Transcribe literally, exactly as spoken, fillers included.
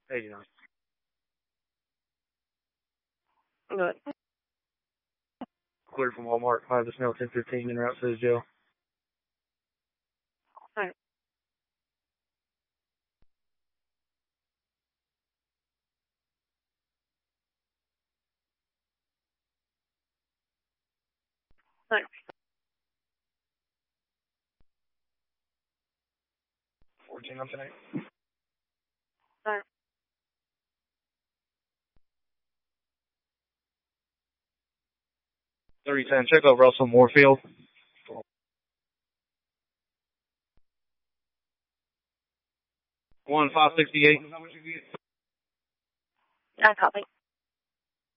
eighty-nine. Good. Cleared from Walmart, five to Snell, ten fifteen, en route to his jail. All right. Thanks. fourteen on tonight. All right. thirty ten, check out Russell Moorfield. one five sixty-eight. I copy.